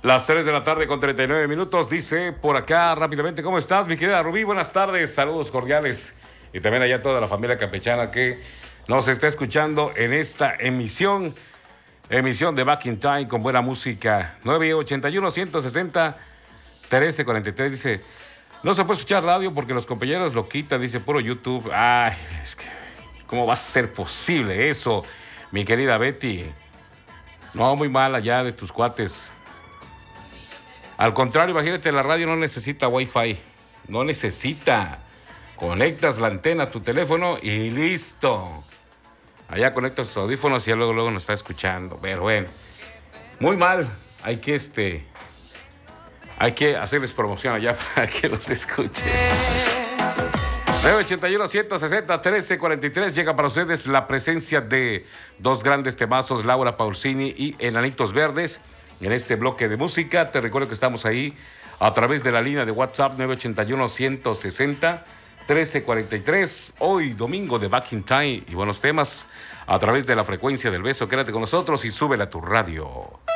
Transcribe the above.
Las 3 de la tarde con 39 minutos, dice por acá rápidamente, ¿cómo estás, mi querida Rubí? Buenas tardes, saludos cordiales. Y también allá toda la familia campechana que nos está escuchando en esta emisión de Back in Time con buena música. 981-160-1343, dice, no se puede escuchar radio porque los compañeros lo quitan, dice, puro YouTube. Ay, es que, ¿cómo va a ser posible eso, mi querida Betty? No, muy mal allá de tus cuates. Al contrario, imagínate, la radio no necesita Wi-Fi, no necesita. Conectas la antena a tu teléfono y listo. Allá conectas tus audífonos y ya luego nos está escuchando. Pero bueno, muy mal. Hay que hacerles promoción allá para que los escuchen. 981-160-1343, llega para ustedes la presencia de dos grandes temazos, Laura Pausini y Enanitos Verdes. En este bloque de música, te recuerdo que estamos ahí a través de la línea de WhatsApp 981-160-1343. Hoy, domingo de Back in Time y buenos temas a través de la frecuencia del beso. Quédate con nosotros y súbela a tu radio.